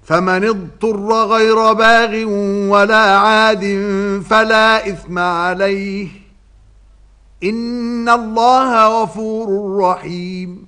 فمن اضطر غير باغ ولا عاد فلا إثم عليه إن الله غفور رحيم